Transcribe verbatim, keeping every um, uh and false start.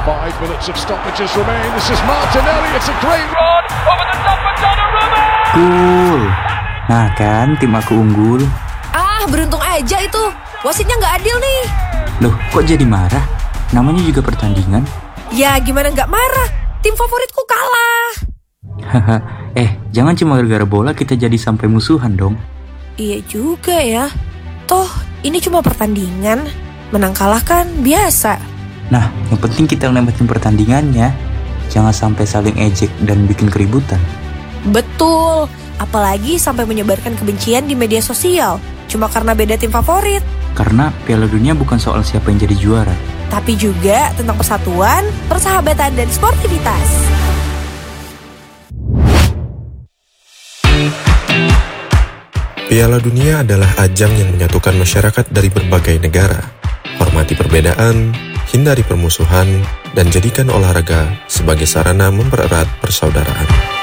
Five minutes of stoppages remain. This is Martinelli. It's a great run over the top of Donnarumma. Cool. Nah kan, tim aku unggul. Ah, beruntung aja itu. Wasitnya nggak adil nih. Loh, kok jadi marah? Namanya juga pertandingan. Ya, gimana nggak marah? Tim favoritku kalah. Haha, eh, jangan cuma gara-gara bola kita jadi sampai musuhan dong. Iya juga ya. Toh, ini cuma pertandingan. Menang kalah kan biasa. Nah, yang penting kita lewatin pertandingannya. Jangan sampai saling ejek dan bikin keributan. Betul. Apalagi sampai menyebarkan kebencian di media sosial. Cuma karena beda tim favorit. Karena Piala Dunia bukan soal siapa yang jadi juara, tapi juga tentang persatuan, persahabatan, dan sportivitas. Piala Dunia adalah ajang yang menyatukan masyarakat dari berbagai negara. Hormati perbedaan, hindari permusuhan, dan jadikan olahraga sebagai sarana mempererat persaudaraan.